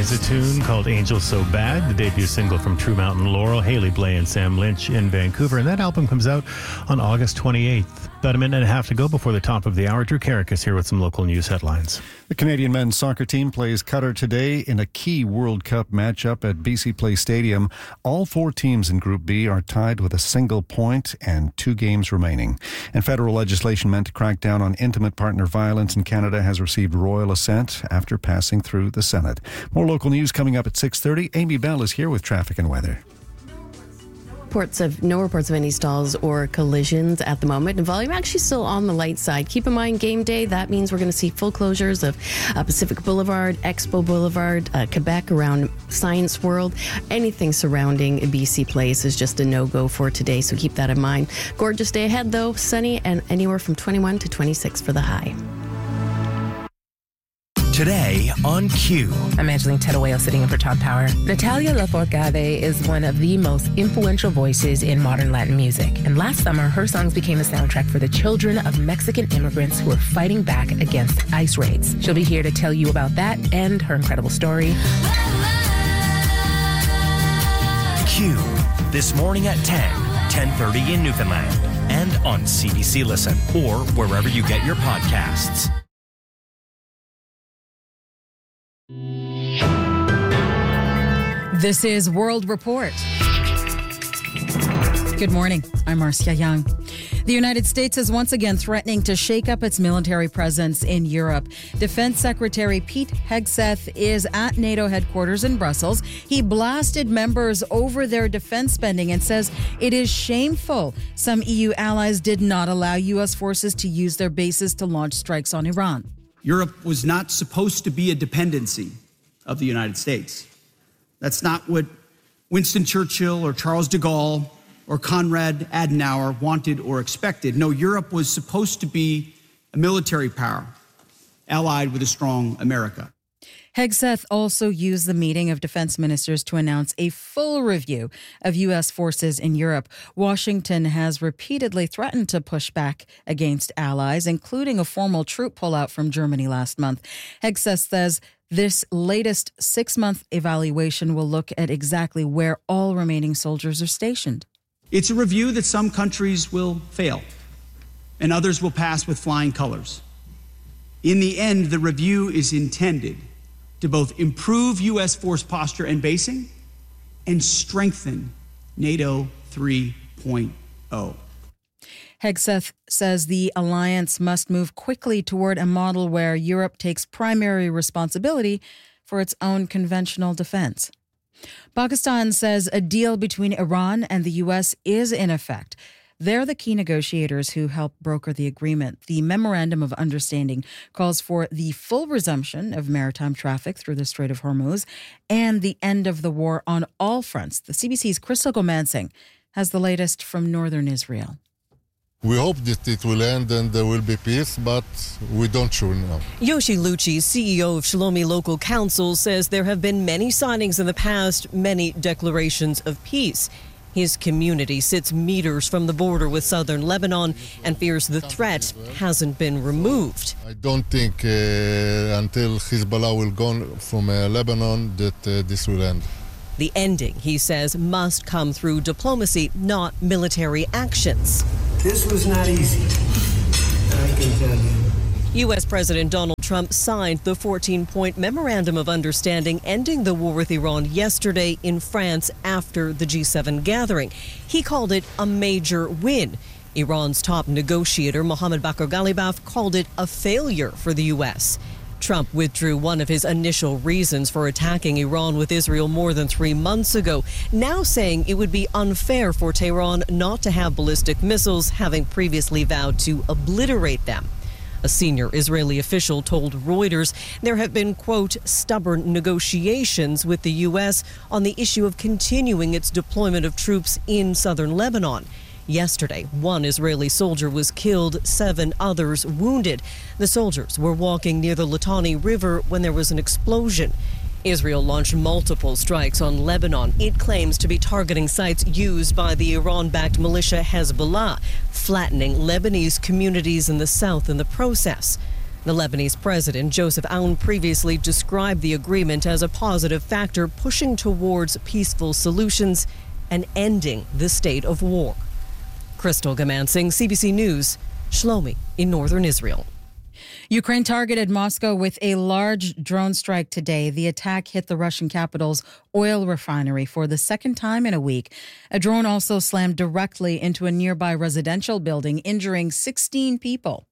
is a tune called Angel So Bad, the debut single from True Mountain Laurel, Haley Blay and Sam Lynch in Vancouver. And that album comes out on August 28th. About a minute and a half to go before the top of the hour. Drew Carrick is here with some local news headlines. The Canadian men's soccer team plays Qatar today in a key World Cup matchup at BC Place Stadium. All four teams in Group B are tied with a single point and 2 games remaining. And federal legislation meant to crack down on intimate partner violence in Canada has received royal assent after passing through the Senate. More local news coming up at 6:30. Amy Bell is here with traffic and weather. No reports of any stalls or collisions at the moment. And volume actually still on the light side. Keep in mind, game day, that means we're going to see full closures of Pacific Boulevard, Expo Boulevard, Quebec around Science World. Anything surrounding BC Place is just a no-go for today, so keep that in mind. Gorgeous day ahead, though. Sunny and anywhere from 21 to 26 for the high. Today on Q. I'm Angeline Tedowayo sitting in for Todd Power. Natalia Lafourcade is one of the most influential voices in modern Latin music. And last summer, her songs became the soundtrack for the children of Mexican immigrants who are fighting back against ICE raids. She'll be here to tell you about that and her incredible story. Q. This morning at 10:30 in Newfoundland. And on CBC Listen or wherever you get your podcasts. This is World Report. Good morning. I'm Marcia Young. The United States is once again threatening to shake up its military presence in Europe. Defense Secretary Pete Hegseth is at NATO headquarters in Brussels. He blasted members over their defense spending and says it is shameful some EU allies did not allow U.S. forces to use their bases to launch strikes on Iran. Europe was not supposed to be a dependency of the United States. That's not what Winston Churchill or Charles de Gaulle or Konrad Adenauer wanted or expected. No, Europe was supposed to be a military power allied with a strong America. Hegseth also used the meeting of defense ministers to announce a full review of U.S. forces in Europe. Washington has repeatedly threatened to push back against allies, including a formal troop pullout from Germany last month. Hegseth says this latest 6-month evaluation will look at exactly where all remaining soldiers are stationed. It's a review that some countries will fail and others will pass with flying colors. In the end, the review is intended to both improve U.S. force posture and basing and strengthen NATO 3.0. Hegseth says the alliance must move quickly toward a model where Europe takes primary responsibility for its own conventional defense. Pakistan says a deal between Iran and the U.S. is in effect. They're the key negotiators who helped broker the agreement. The Memorandum of Understanding calls for the full resumption of maritime traffic through the Strait of Hormuz and the end of the war on all fronts. The CBC's Crystal Gomansing has the latest from northern Israel. We hope that it will end and there will be peace, but we don't sure now. Yoshi Lucci, CEO of Shalomi Local Council, says there have been many signings in the past, many declarations of peace. His community sits meters from the border with southern Lebanon and fears the threat hasn't been removed. I don't think until Hezbollah will go from Lebanon that this will end. The ending, he says, must come through diplomacy, not military actions. This was not easy, I can tell you. U.S. President Donald Trump signed the 14-point Memorandum of Understanding ending the war with Iran yesterday in France after the G7 gathering. He called it a major win. Iran's top negotiator, Mohammad Bakr Ghalibaf, called it a failure for the U.S. Trump withdrew one of his initial reasons for attacking Iran with Israel more than 3 months ago, now saying it would be unfair for Tehran not to have ballistic missiles, having previously vowed to obliterate them. A senior Israeli official told Reuters there have been, quote, stubborn negotiations with the U.S. on the issue of continuing its deployment of troops in southern Lebanon. Yesterday, 1 Israeli soldier was killed, 7 others wounded. The soldiers were walking near the Litani River when there was an explosion. Israel launched multiple strikes on Lebanon. It claims to be targeting sites used by the Iran-backed militia Hezbollah, flattening Lebanese communities in the south in the process. The Lebanese president, Joseph Aoun, previously described the agreement as a positive factor pushing towards peaceful solutions and ending the state of war. Crystal Gamansing, CBC News, Shlomi in northern Israel. Ukraine targeted Moscow with a large drone strike today. The attack hit the Russian capital's oil refinery for the second time in a week. A drone also slammed directly into a nearby residential building, injuring 16 people.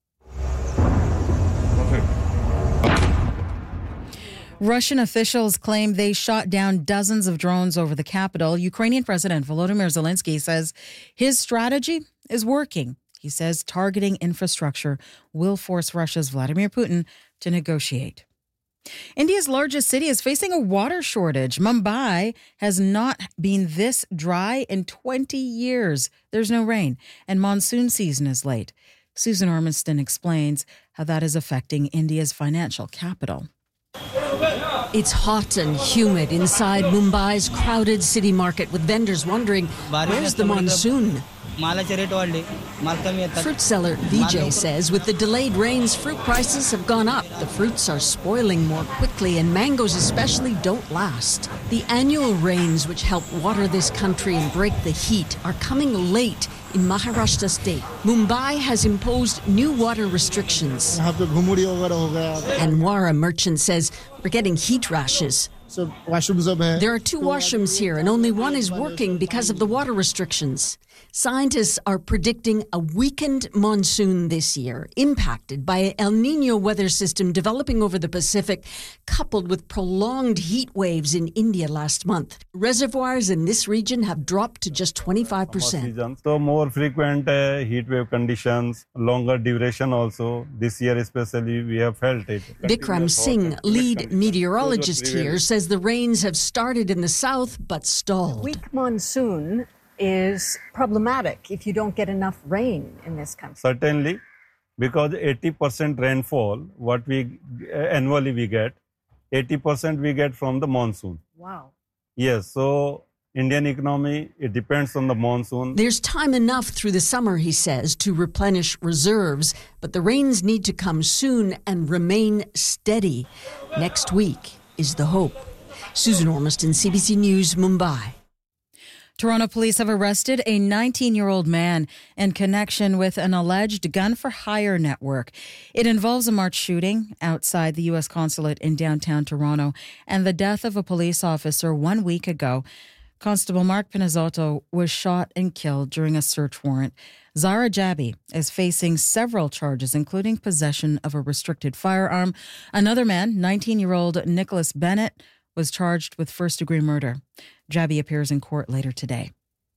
Russian officials claim they shot down dozens of drones over the capital. Ukrainian President Volodymyr Zelensky says his strategy is working. He says targeting infrastructure will force Russia's Vladimir Putin to negotiate. India's largest city is facing a water shortage. Mumbai has not been this dry in 20 years. There's no rain, and monsoon season is late. Susan Ormiston explains how that is affecting India's financial capital. It's hot and humid inside Mumbai's crowded city market, with vendors wondering, where's the monsoon? Fruit seller Vijay says with the delayed rains, fruit prices have gone up. The fruits are spoiling more quickly, and mangoes especially don't last. The annual rains, which help water this country and break the heat, are coming late in Maharashtra state. Mumbai has imposed new water restrictions. Anwar, a merchant, says we're getting heat rashes. There are 2 washrooms here, and only one is working because of the water restrictions. Scientists are predicting a weakened monsoon this year, impacted by an El Niño weather system developing over the Pacific, coupled with prolonged heat waves in India last month. Reservoirs in this region have dropped to just 25%. So more frequent heat wave conditions, longer duration also. This year especially we have felt it. Bikram Singh, lead meteorologist here, says the rains have started in the south but stalled. Weak monsoon is problematic if you don't get enough rain in this country. Certainly, because 80% rainfall, what we annually we get, 80% we get from the monsoon. Wow. Yes, so Indian economy, it depends on the monsoon. There's time enough through the summer, he says, to replenish reserves, but the rains need to come soon and remain steady. Next week is the hope. Susan Ormiston, CBC News, Mumbai. Toronto police have arrested a 19-year-old man in connection with an alleged gun-for-hire network. It involves a March shooting outside the U.S. consulate in downtown Toronto and the death of a police officer 1 week ago. Constable Mark Pinizzotto was shot and killed during a search warrant. Zara Jabi is facing several charges, including possession of a restricted firearm. Another man, 19-year-old Nicholas Bennett, was charged with first-degree murder. Jabi appears in court later today.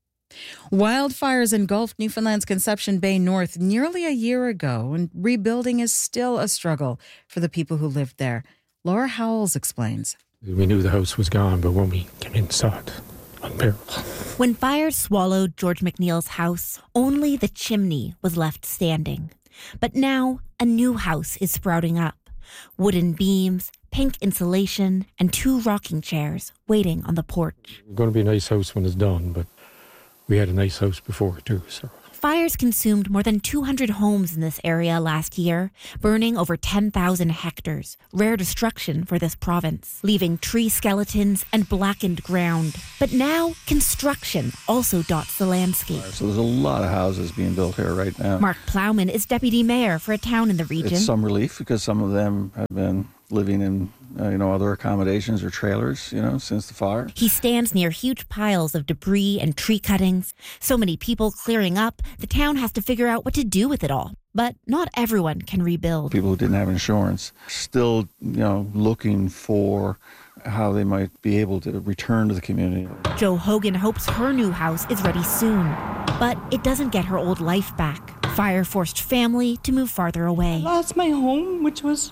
Wildfires engulfed Newfoundland's Conception Bay North nearly a year ago, and rebuilding is still a struggle for the people who lived there. Laura Howells explains. We knew the house was gone, but when we came in, saw it unbearable. When fires swallowed George McNeil's house, only the chimney was left standing. But now a new house is sprouting up. Wooden beams, pink insulation, and 2 rocking chairs waiting on the porch. It's going to be a nice house when it's done, but we had a nice house before too, so. Fires consumed more than 200 homes in this area last year, burning over 10,000 hectares, rare destruction for this province, leaving tree skeletons and blackened ground. But now, construction also dots the landscape. So there's a lot of houses being built here right now. Mark Plowman is deputy mayor for a town in the region. It's some relief because some of them have been living in other accommodations or trailers, since the fire. He stands near huge piles of debris and tree cuttings. So many people clearing up, the town has to figure out what to do with it all. But not everyone can rebuild. People who didn't have insurance still, looking for how they might be able to return to the community. Jo Hogan hopes her new house is ready soon. But it doesn't get her old life back. Fire forced family to move farther away. I lost my home, which was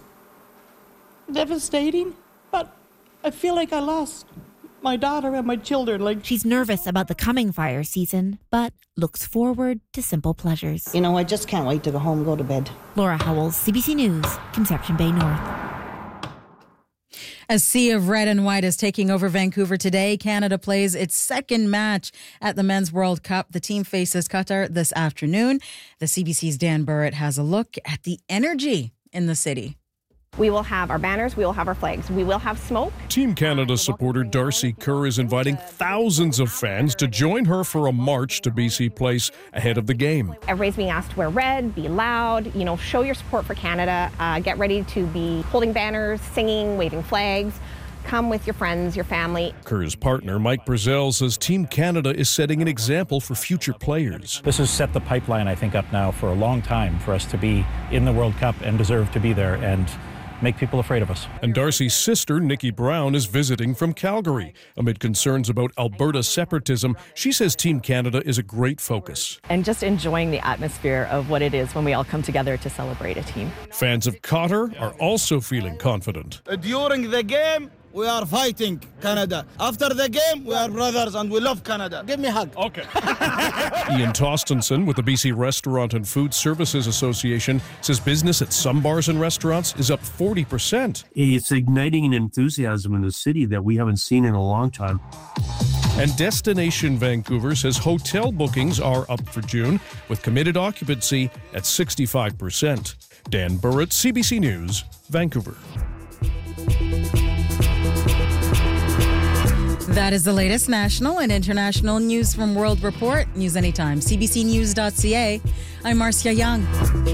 devastating, but I feel like I lost my daughter and my children. She's nervous about the coming fire season, but looks forward to simple pleasures. I just can't wait to go home and go to bed. Laura Howells, CBC News, Conception Bay North. A sea of red and white is taking over Vancouver today. Canada plays its second match at the Men's World Cup. The team faces Qatar this afternoon. The CBC's Dan Burrett has a look at the energy in the city. We will have our banners, we will have our flags, we will have smoke. Team Canada supporter Darcy Kerr is inviting thousands of fans to join her for a march to BC Place ahead of the game. Everybody's being asked to wear red, be loud, show your support for Canada, get ready to be holding banners, singing, waving flags. Come with your friends, your family. Kerr's partner, Mike Brazell, says Team Canada is setting an example for future players. This has set the pipeline, I think, up now for a long time for us to be in the World Cup and deserve to be there and make people afraid of us. And Darcy's sister, Nikki Brown, is visiting from Calgary. Amid concerns about Alberta separatism, she says Team Canada is a great focus. And just enjoying the atmosphere of what it is when we all come together to celebrate a team. Fans of Qatar are also feeling confident. During the game, we are fighting Canada. After the game, we are brothers and we love Canada. Give me a hug. Okay. Ian Tostenson with the BC Restaurant and Food Services Association says business at some bars and restaurants is up 40%. It's igniting an enthusiasm in the city that we haven't seen in a long time. And Destination Vancouver says hotel bookings are up for June, with committed occupancy at 65%. Dan Burrett, CBC News, Vancouver. That is the latest national and international news from World Report. News anytime. CBCnews.ca. I'm Marcia Young.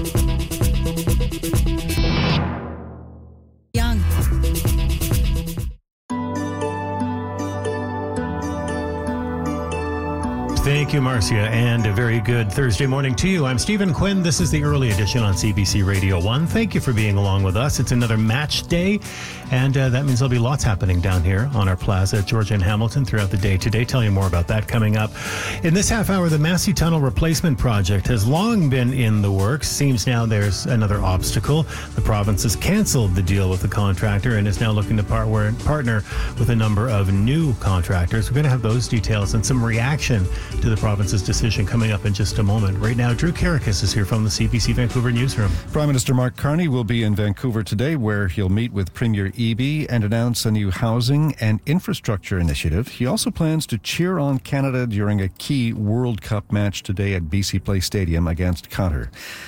Thank you, Marcia, and a very good Thursday morning to you. I'm Stephen Quinn. This is the early edition on CBC Radio 1. Thank you for being along with us. It's another match day, and that means there'll be lots happening down here on our plaza at Georgia and Hamilton throughout the day today. Tell you more about that coming up. In this half hour, the Massey Tunnel Replacement Project has long been in the works. Seems now there's another obstacle. The province has canceled the deal with the contractor and is now looking to partner with a number of new contractors. We're going to have those details and some reaction to the province's decision coming up in just a moment. Right now, Drew Karakis is here from the CBC Vancouver newsroom. Prime Minister Mark Carney will be in Vancouver today, where he'll meet with Premier Eby and announce a new housing and infrastructure initiative. He also plans to cheer on Canada during a key World Cup match today at BC Place Stadium against Qatar.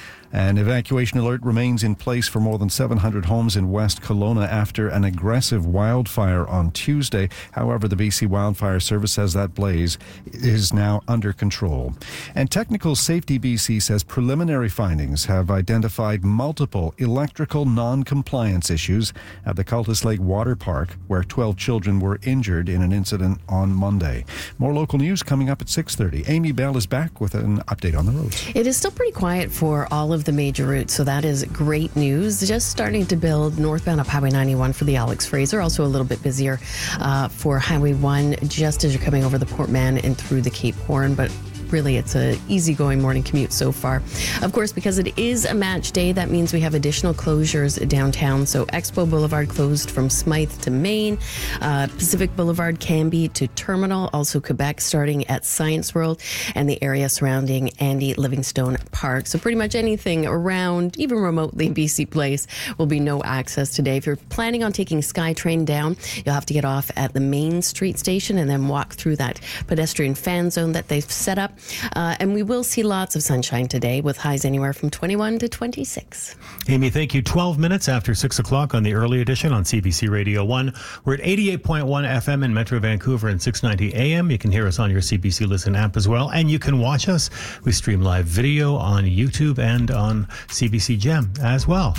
An evacuation alert remains in place for more than 700 homes in West Kelowna after an aggressive wildfire on Tuesday. However, the BC Wildfire Service says that blaze is now under control. And Technical Safety BC says preliminary findings have identified multiple electrical non-compliance issues at the Cultus Lake Water Park, where 12 children were injured in an incident on Monday. More local news coming up at 6:30. Amy Bell is back with an update on the roads. It is still pretty quiet for all of the major routes, so that is great news. Just starting to build northbound up Highway 91 for the Alex Fraser. Also a little bit busier for Highway 1 just as you're coming over the Port Mann and through the Cape Horn, but really it's a easygoing morning commute so far. Of course, because it is a match day, that means we have additional closures downtown. So Expo Boulevard closed from Smythe to Main, Pacific Boulevard, Cambie to Terminal, also Quebec starting at Science World, and the area surrounding Andy Livingstone Park. So pretty much anything around, even remotely BC Place, will be no access today. If you're planning on taking SkyTrain down, you'll have to get off at the Main Street station and then walk through that pedestrian fan zone that they've set up. And we will see lots of sunshine today with highs anywhere from 21 to 26. Amy, thank you. 12 minutes after 6 o'clock on the early edition on CBC Radio 1. We're at 88.1 FM in Metro Vancouver and 690 AM. You can hear us on your CBC Listen app as well. And you can watch us. We stream live video on YouTube and on CBC Gem as well.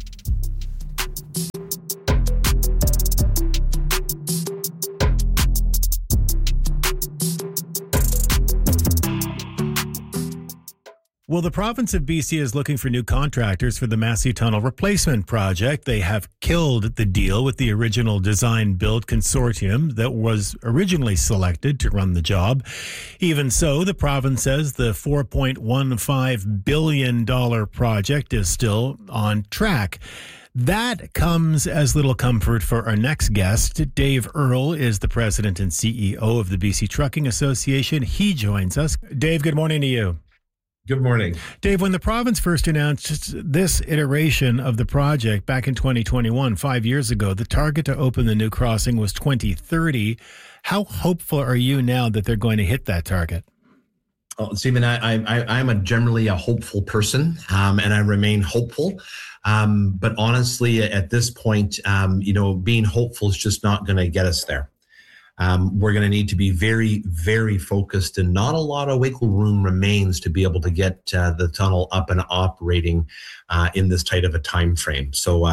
Well, the province of BC is looking for new contractors for the Massey Tunnel Replacement Project. They have killed the deal with the original design-build consortium that was originally selected to run the job. Even so, the province says the $4.15 billion project is still on track. That comes as little comfort for our next guest. Dave Earle is the president and CEO of the BC Trucking Association. He joins us. Dave, good morning to you. Good morning. Dave, when the province first announced this iteration of the project back in 2021, 5 years ago, the target to open the new crossing was 2030. How hopeful are you now that they're going to hit that target? Oh, Stephen, I'm generally a hopeful person, and I remain hopeful. But honestly, at this point, being hopeful is just not going to get us there. We're going to need to be very, very focused, and not a lot of wiggle room remains to be able to get the tunnel up and operating in this tight of a time frame. So,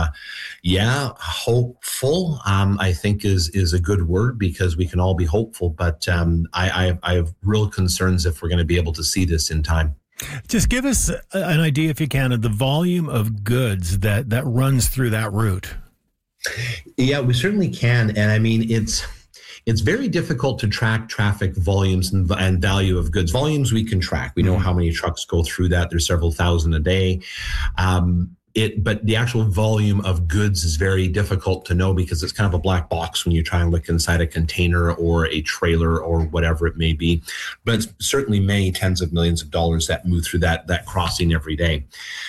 hopeful, I think is a good word, because we can all be hopeful. But I have real concerns if we're going to be able to see this in time. Just give us an idea, if you can, of the volume of goods that runs through that route. Yeah, we certainly can. And I mean, it's very difficult to track traffic volumes and value of goods. Volumes we can track. We know how many trucks go through that. There's several thousand a day. But the actual volume of goods is very difficult to know, because it's kind of a black box when you try and look inside a container or a trailer or whatever it may be. But it's certainly many tens of millions of dollars that move through that crossing every day.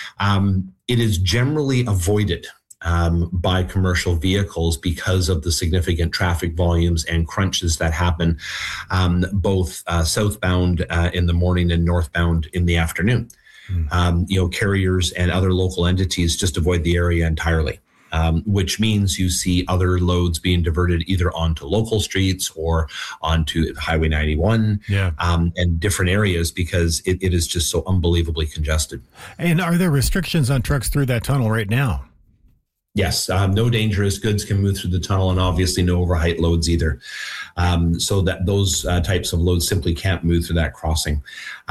It is generally avoided by commercial vehicles because of the significant traffic volumes and crunches that happen both southbound in the morning and northbound in the afternoon. Carriers and other local entities just avoid the area entirely, which means you see other loads being diverted either onto local streets or onto Highway 91 and different areas, because it is just so unbelievably congested. And are there restrictions on trucks through that tunnel right now? Yes, no dangerous goods can move through the tunnel, and obviously no overheight loads either. So that those types of loads simply can't move through that crossing.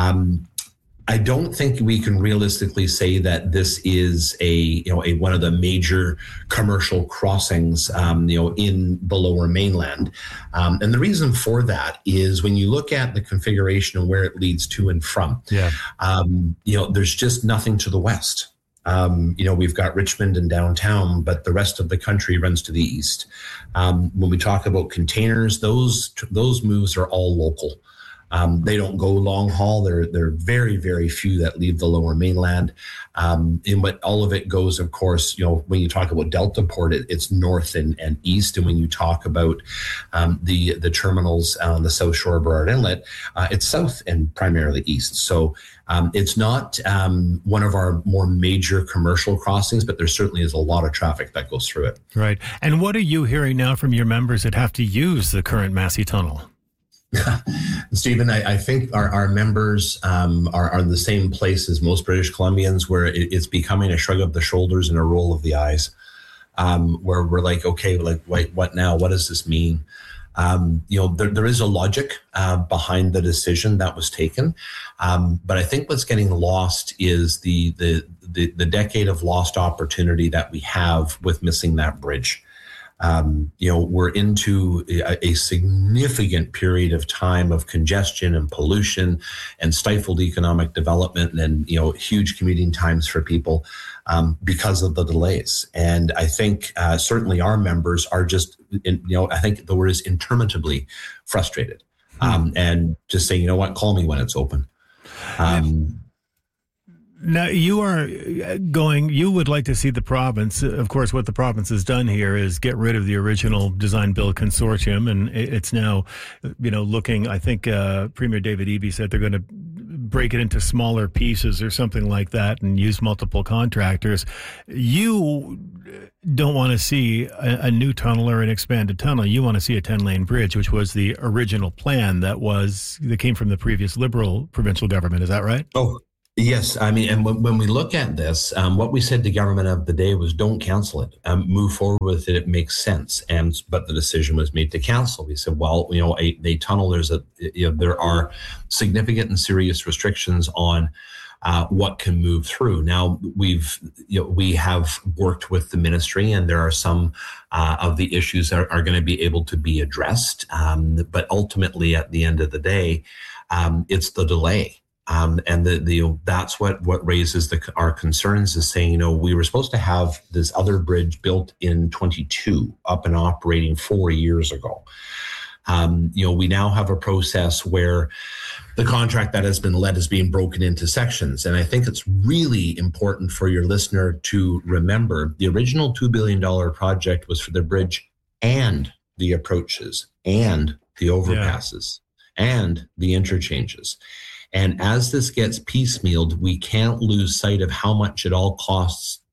I don't think we can realistically say that this is a one of the major commercial crossings, in the Lower Mainland. And the reason for that is when you look at the configuration and where it leads to and from, there's just nothing to the west. We've got Richmond and downtown, but the rest of the country runs to the east. When we talk about containers, those moves are all local. They don't go long haul. There are very, very few that leave the Lower Mainland. But all of it goes, of course, when you talk about Delta Port, it's north and east. And when you talk about the terminals on the South Shore of Burrard Inlet, it's south and primarily east. So it's not one of our more major commercial crossings, but there certainly is a lot of traffic that goes through it. Right. And what are you hearing now from your members that have to use the current Massey Tunnel? Stephen, I think our members are in the same place as most British Columbians, where it's becoming a shrug of the shoulders and a roll of the eyes, where we're like, okay, like, wait, what now? What does this mean? There is a logic behind the decision that was taken, but I think what's getting lost is the decade of lost opportunity that we have with missing that bridge. We're into a significant period of time of congestion and pollution and stifled economic development and, huge commuting times for people because of the delays. And I think certainly our members are just, I think the word is interminably frustrated and just saying, you know what, call me when it's open. Now, you would like to see the province, of course, what the province has done here is get rid of the original design build consortium. And it's now, looking, I think Premier David Eby said they're going to break it into smaller pieces or something like that and use multiple contractors. You don't want to see a new tunnel or an expanded tunnel. You want to see a 10-lane bridge, which was the original plan that came from the previous Liberal provincial government. Is that right? Oh, yes. I mean, and when we look at this, what we said to government of the day was don't cancel it, move forward with it. It makes sense. But the decision was made to cancel. We said, well, a tunnel, there are significant and serious restrictions on what can move through. Now we have worked with the ministry, and there are some of the issues that are going to be able to be addressed. But ultimately, at the end of the day, it's the delay. And that's what raises our concerns, is saying, we were supposed to have this other bridge built in 22, up and operating 4 years ago. We now have a process where the contract that has been let is being broken into sections. And I think it's really important for your listener to remember the original $2 billion project was for the bridge and the approaches and the overpasses and the interchanges. And as this gets piecemealed, we can't lose sight of how much it all costs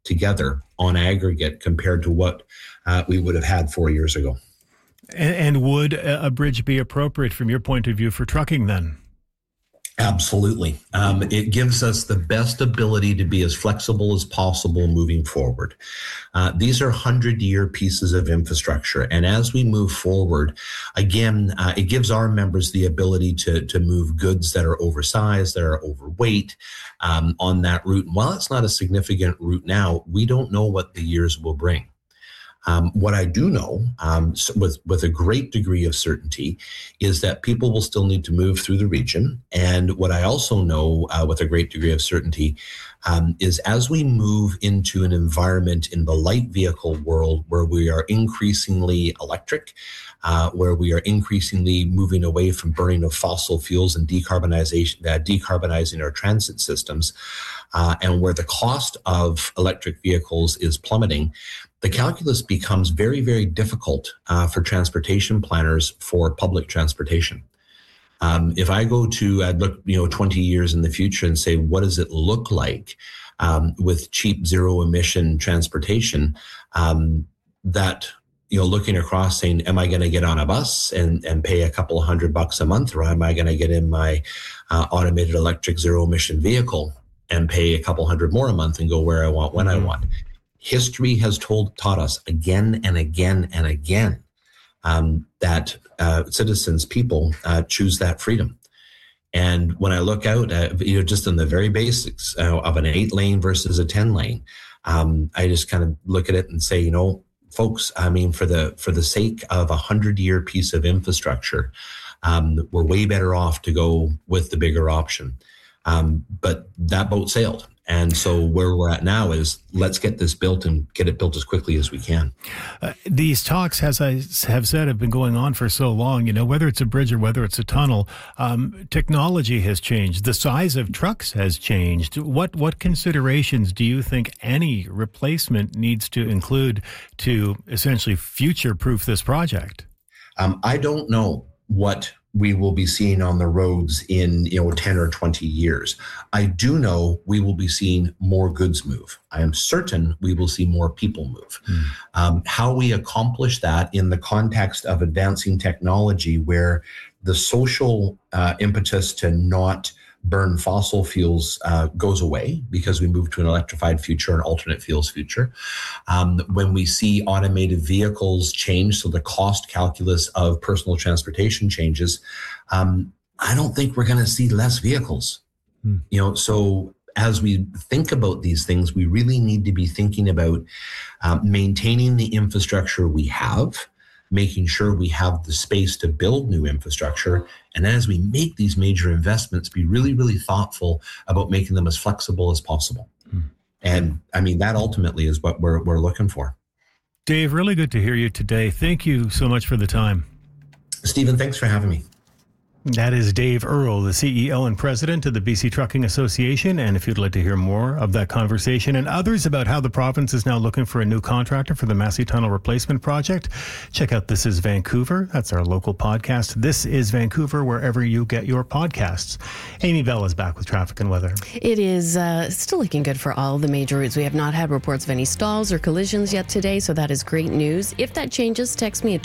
together on aggregate compared to what we would have had 4 years ago. And would a bridge be appropriate from your point of view for trucking then? Absolutely. It gives us the best ability to be as flexible as possible moving forward. These are 100-year pieces of infrastructure. And as we move forward, again, it gives our members the ability to move goods that are oversized, that are overweight on that route. And while it's not a significant route now, we don't know what the years will bring. What I do know with a great degree of certainty is that people will still need to move through the region. And what I also know with a great degree of certainty is as we move into an environment in the light vehicle world where we are increasingly electric, where we are increasingly moving away from burning of fossil fuels and decarbonizing our transit systems, and where the cost of electric vehicles is plummeting, the calculus becomes very, very difficult for transportation planners for public transportation. If I go to look, 20 years in the future and say, what does it look like with cheap zero emission transportation? That looking across saying, am I going to get on a bus and pay a couple of $100 a month, or am I going to get in my automated electric zero emission vehicle and pay a couple $100 more a month and go where I want, when I want? History has taught us again and again and again that citizens, people choose that freedom. And when I look out at, just in the very basics of an 8-lane versus a 10-lane, I just kind of look at it and say, folks, I mean, for the sake of a 100-year piece of infrastructure, we're way better off to go with the bigger option. But that boat sailed. And so where we're at now is let's get this built and get it built as quickly as we can. These talks, as I have said, have been going on for so long. Whether it's a bridge or whether it's a tunnel, technology has changed. The size of trucks has changed. What considerations do you think any replacement needs to include to essentially future-proof this project? I don't know what we will be seeing on the roads in 10 or 20 years. I do know we will be seeing more goods move. I am certain we will see more people move. How we accomplish that in the context of advancing technology where the social impetus to not burn fossil fuels goes away because we move to an electrified future, an alternate fuels future. When we see automated vehicles change, so the cost calculus of personal transportation changes, I don't think we're going to see less vehicles. So as we think about these things, we really need to be thinking about maintaining the infrastructure we have, making sure we have the space to build new infrastructure. And as we make these major investments, be really, really thoughtful about making them as flexible as possible. And I mean, that ultimately is what we're looking for. Dave, really good to hear you today. Thank you so much for the time. Stephen, thanks for having me. That is Dave Earle, the CEO and president of the BC Trucking Association. And if you'd like to hear more of that conversation and others about how the province is now looking for a new contractor for the Massey Tunnel Replacement Project, check out This Is Vancouver. That's our local podcast. This is Vancouver, wherever you get your podcasts. Amy Bell is back with traffic and weather. It is still looking good for all the major routes. We have not had reports of any stalls or collisions yet today, so that is great news. If that changes, text me at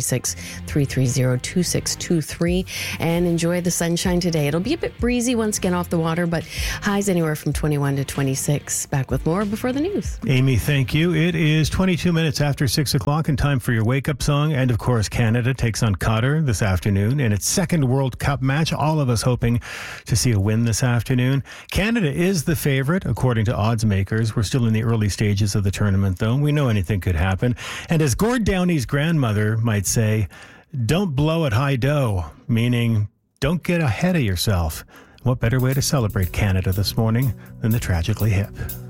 236-330-2623 and enjoy the sunshine today. It'll be a bit breezy once again off the water, but highs anywhere from 21 to 26. Back with more before the news. Amy, thank you. It is 22 minutes after 6 o'clock and time for your wake-up song. And, of course, Canada takes on Qatar this afternoon in its second World Cup match. All of us hoping to see a win this afternoon. Canada is the favorite, according to odds makers. We're still in the early stages of the tournament, though. We know anything could happen. And as Gord Downey's grandmother might say, don't blow at high dough, meaning don't get ahead of yourself. What better way to celebrate Canada this morning than the Tragically Hip?